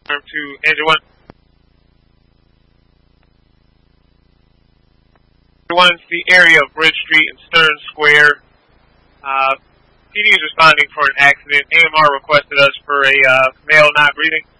to engine one. One's the area of Bridge Street and Stern Square. PD is responding for an accident. AMR requested us for a male not breathing.